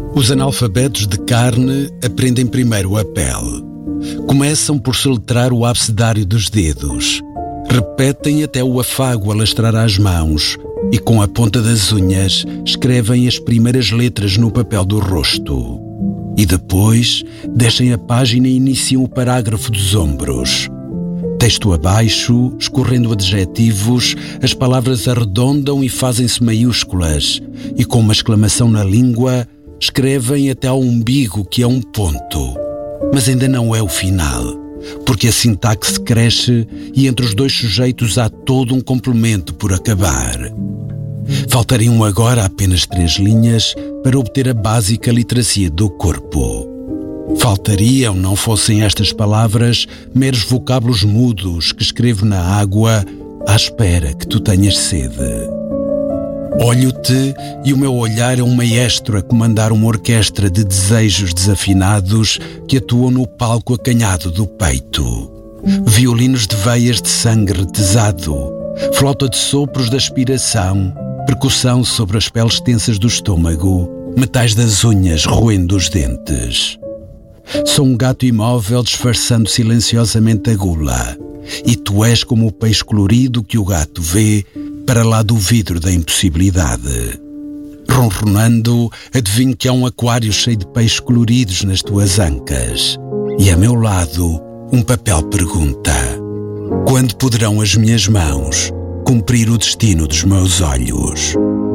Os analfabetos de carne aprendem primeiro a pele. Começam por se letrar o abecedário dos dedos. Repetem até o afago alastrar às mãos e com a ponta das unhas escrevem as primeiras letras no papel do rosto. E depois descem a página e iniciam o parágrafo dos ombros. Texto abaixo, escorrendo adjetivos, as palavras arredondam e fazem-se maiúsculas e com uma exclamação na língua escrevem até ao umbigo, que é um ponto. Mas ainda não é o final, porque a sintaxe cresce e entre os dois sujeitos há todo um complemento por acabar. Faltariam agora apenas 3 linhas para obter a básica literacia do corpo. Faltariam, não fossem estas palavras, meros vocábulos mudos que escrevo na água à espera que tu tenhas sede. Olho-te e o meu olhar é um maestro a comandar uma orquestra de desejos desafinados que atuam no palco acanhado do peito. Violinos de veias de sangue retesado, flauta de sopros da aspiração, percussão sobre as peles tensas do estômago, metais das unhas roendo os dentes. Sou um gato imóvel disfarçando silenciosamente a gula, e tu és como o peixe colorido que o gato vê para lá do vidro da impossibilidade. Ronronando, adivinho que há um aquário cheio de peixes coloridos nas tuas ancas. E a meu lado, um papel pergunta: quando poderão as minhas mãos cumprir o destino dos meus olhos?